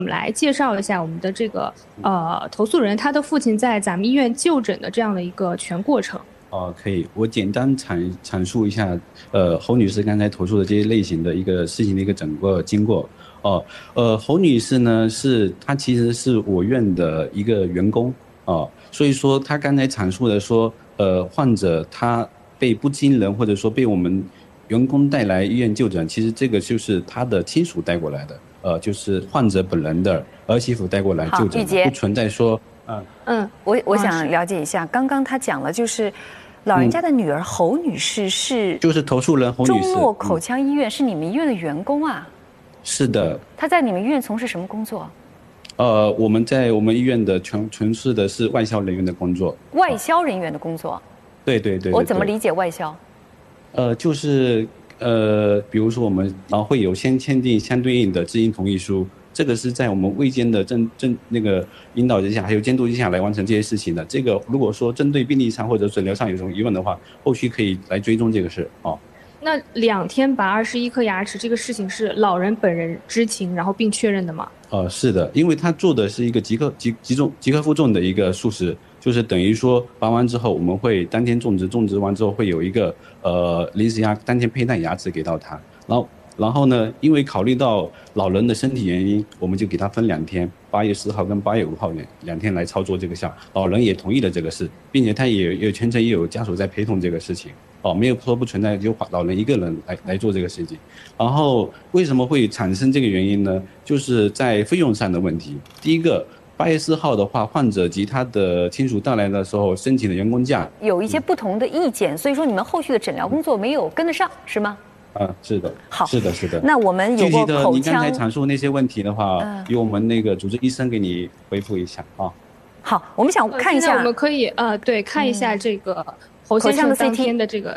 我们来介绍一下我们的这个投诉人他的父亲在咱们医院就诊的这样的一个全过程。 可以，我简单阐述一下，侯女士刚才投诉的这些类型的一个事情的一个整个经过。侯女士呢她其实是我院的一个员工所以说她刚才阐述的说，患者他被不经人或者说被我们员工带来医院就诊，其实这个就是他的亲属带过来的，就是患者本人的儿媳妇带过来就诊，不存在说， 我想了解一下，刚刚他讲了就是。老人家的女儿侯女士就是投诉人侯女士， 中诺口腔医院是你们医院的员工啊？ 是的。 她在你们医院从事什么工作？ 我们在我们医院的从事的是外销人员的工作。 外销人员的工作？ 对。 我怎么理解外销？ 就是比如说我们会有先签订相对应的知情同意书。这个是在我们卫监的那个引导之下，还有监督之下来完成这些事情的。这个如果说针对病历上或者诊疗上有什么疑问的话，后续可以来追踪这个事那2天拔21颗牙齿这个事情是老人本人知情，然后并确认的吗？ 是的，因为他做的是一个极克负重的一个术式，就是等于说拔完之后，我们会当天种植完之后会有一个临时当天佩戴牙齿给到他，然后呢，因为考虑到老人的身体原因，我们就给他分2天，8月10号跟8月5号两天来操作这个项。老人也同意了这个事，并且他也全程也有家属在陪同这个事情。没有说不存在就老人一个人来做这个事情。然后为什么会产生这个原因呢？就是在费用上的问题。第一个，8月4号的话，患者及他的亲属到来的时候申请的员工假， 有一些不同的意见，所以说你们后续的诊疗工作没有跟得上，是吗？ 是的， 好， 是的。 那我们有过口腔， 具体的你刚才阐述那些问题的话，由我们那个主治医生给你回复一下好，我们想看一下， 现在我们可以看一下这个侯先生当天的这个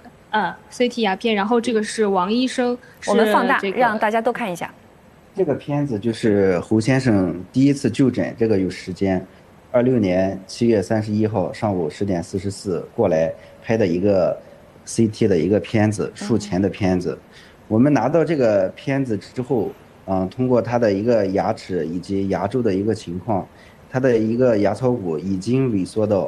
CT 牙片，然后这个是王医生， 我们放大让大家都看一下。 这个片子就是侯先生第一次就诊，这个有时间，26年7月31号上午10点44过来拍的一个 CT 的一个片子，术前的片子。我们拿到这个片子之后，通过他的一个牙齿以及牙周的一个情况，他的一个牙槽骨已经萎缩到。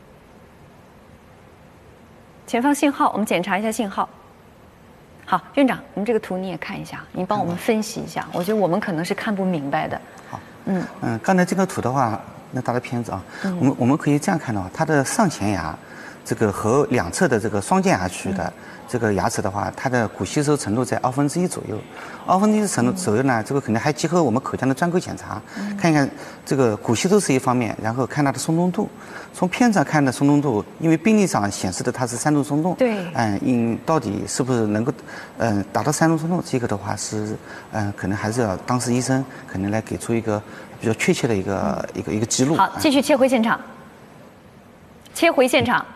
前方信号，我们检查一下信号。好，院长，我们这个图你也看一下，你帮我们分析一下。我觉得我们可能是看不明白的。 好，刚才这个图的话，那大的片子我们可以这样看到，它的上前牙，这个和两侧的这个双间牙区的这个牙齿的话，它的骨吸收程度在1/2左右。1/2程度左右呢，这个肯定还结合我们口腔的专科检查，看一看这个骨吸收是一方面，然后看它的松动度。从片子上看的松动度，因为病历上显示的它是3度松动， 对， 到底是不是能够达到3度松动，这个的话是可能还是要当事医生可能来给出一个比较确切的一个记录。 好，继续切回现场。切回现场。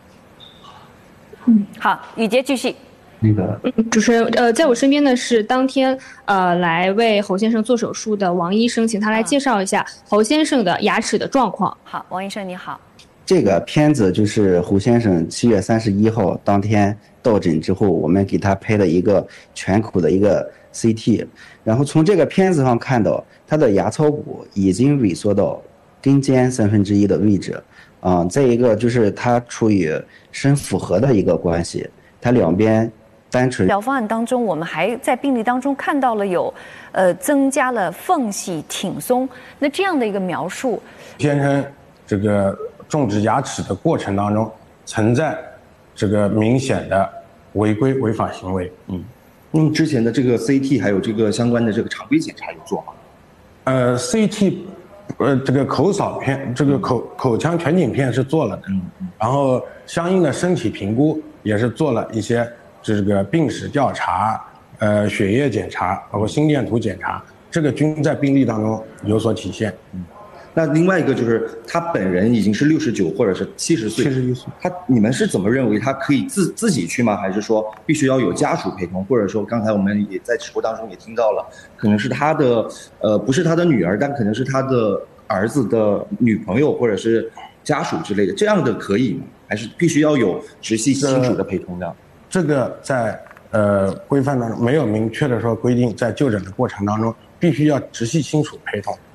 好，雨杰继续。 主持人，在我身边的是当天来为侯先生做手术的王医生，请他来介绍一下侯先生的牙齿的状况。 好，王医生你好。 这个片子就是侯先生7月31号当天到诊之后，我们给他拍的一个全口的一个 CT， 然后从这个片子上看到他的牙槽骨已经萎缩到根尖1/3的位置，再一个就是他处于深复合的一个关系，他两边单纯。 疗方案当中，我们还在病历当中看到了有，增加了缝隙挺松，那这样的一个描述， 先生这个种植牙齿的过程当中存在这个明显的违规违法行为。 那么之前的这个 CT 还有这个相关的这个常规检查有做吗 ？CT，这个口扫片，这个口腔全景片是做了的，然后相应的身体评估也是做了一些这个病史调查、血液检查，包括心电图检查，这个均在病历当中有所体现。 那另外一个就是他本人已经是69或者是70岁 ，71岁， 你们是怎么认为他可以自己去吗？还是说必须要有家属陪同？或者说刚才我们也在直播当中也听到了，可能是他的不是他的女儿，但可能是他的儿子的女朋友或者是家属之类的，这样的可以吗？还是必须要有直系亲属的陪同的？ 这个在规范当中没有明确的说规定，在就诊的过程当中必须要直系亲属陪同。